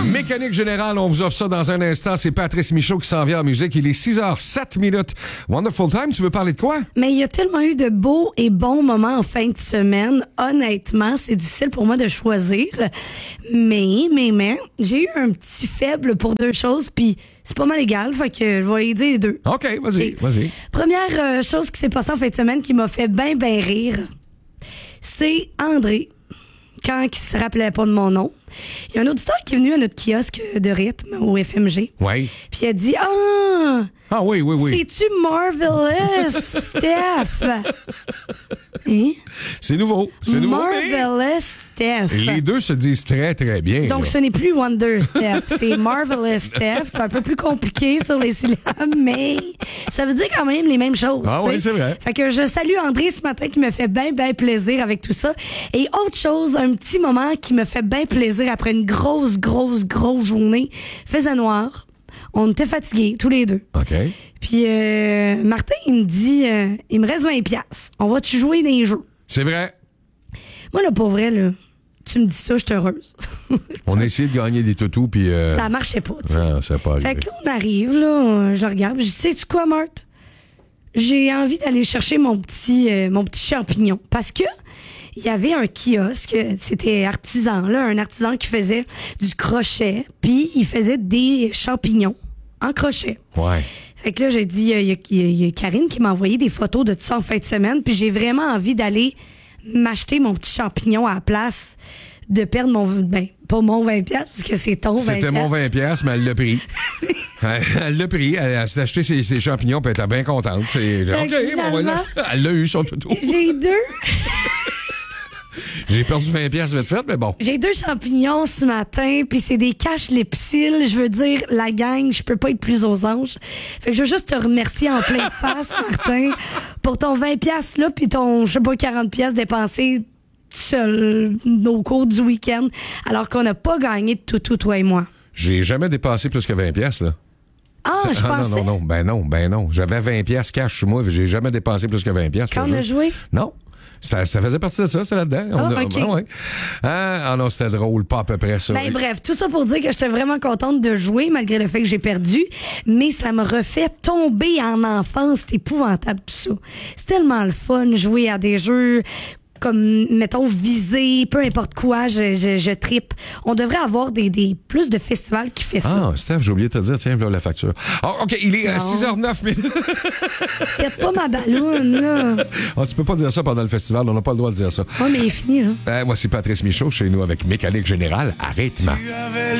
Mécanique Générale, on vous offre ça dans un instant. C'est Patrice Michaud qui s'en vient en musique. Il est 6h07. Wonderful Time, tu veux parler de quoi? Mais il y a tellement eu de beaux et bons moments en fin de semaine. Honnêtement, c'est difficile pour moi de choisir. Mais, j'ai eu un petit faible pour deux choses, puis c'est pas mal égal, fait que je vais y dire les deux. OK, vas-y. Première chose qui s'est passée en fin de semaine qui m'a fait bien rire, c'est André, quand il se rappelait pas de mon nom. Il y a un auditeur qui est venu à notre kiosque de rythme au FMG. Oui. Puis il a dit Ah oui. C'est-tu Marvelous, Steph? Hein? C'est nouveau. Marvelous, Steph. Les deux se disent très, très bien. Donc, là. ce n'est plus Wonder Steph, c'est Marvelous Steph. C'est un peu plus compliqué sur les syllabes, mais ça veut dire quand même les mêmes choses. Ah oui, c'est vrai. Fait que je salue André ce matin qui me fait bien plaisir avec tout ça. Et autre chose, un petit moment qui me fait bien plaisir après une grosse journée. Faisait noir. On était fatigués, tous les deux. OK. Puis Martin, il me dit, il me reste 20$. On va-tu jouer dans les jeux? C'est vrai. Moi, là, pour vrai, là, tu me dis ça, je suis heureuse. On a essayé de gagner des toutous, puis... Ça marchait pas, tu sais. Non, ça n'a pas arrivé. Fait que là, on arrive, là, je regarde, je dis, sais-tu quoi, Marthe? J'ai envie d'aller chercher mon petit champignon. Parce que il y avait un kiosque, c'était artisan, là, un artisan qui faisait du crochet, puis il faisait des champignons en crochet. Ouais. Fait que là, j'ai dit, il y a Karine qui m'a envoyé des photos de tout ça en fin de semaine, puis j'ai vraiment envie d'aller m'acheter mon petit champignon à la place de perdre pas mon 20$, parce que c'est ton 20$. C'était mon 20$, mais elle l'a pris. Elle l'a pris. Elle s'est acheté ses champignons, puis elle était bien contente. C'est genre, OK, elle l'a eu, son toutou. J'ai deux. J'ai perdu 20$ vite fait, mais bon. J'ai deux champignons ce matin, puis c'est des caches Lepsil. Je veux dire, la gang, je peux pas être plus aux anges. Fait que je veux juste te remercier en pleine face, Martin, pour ton 20$ là, puis ton, je sais pas, 40$ dépensés seul au cours du week-end, alors qu'on n'a pas gagné de toutou, toi et moi. J'ai jamais dépensé plus que 20$, là. Je pensais. Non. Ben non. J'avais 20$ cash sur moi, j'ai jamais dépensé plus que 20$. Quand on a joué? Non. Ça faisait partie de ça, c'est là-dedans. OK. Ouais. Non, c'était drôle, pas à peu près ça. Bref, tout ça pour dire que j'étais vraiment contente de jouer, malgré le fait que j'ai perdu, mais ça me refait tomber en enfance. C'est épouvantable, tout ça. C'est tellement le fun, jouer à des jeux comme, mettons, viser, peu importe quoi, je trippe. On devrait avoir des plus de festivals qui fait ça. Ah, Steph, j'ai oublié de te dire, tiens, voilà la facture. OK, il est 6h09 minutes. Pète pas ma balloune, là. Tu peux pas dire ça pendant le festival, on n'a pas le droit de dire ça. Ouais, mais il est fini, là. Moi, c'est Patrice Michaud, chez nous, avec Mécanique Générale à rythme. Tu avais